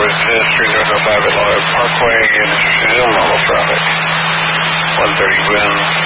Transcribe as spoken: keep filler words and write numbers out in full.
Northwest tenth Street, North five at Long Parkway, and introduce all traffic. one thirty wind.